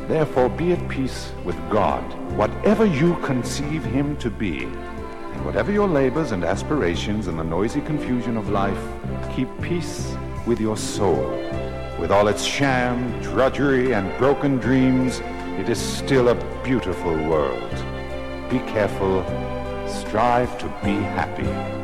Therefore be at peace with God, whatever you conceive him to be. And whatever your labors and aspirations in the noisy confusion of life, keep peace with your soul. With all its sham, drudgery, and broken dreams, it is still a beautiful world. Be careful, strive to be happy.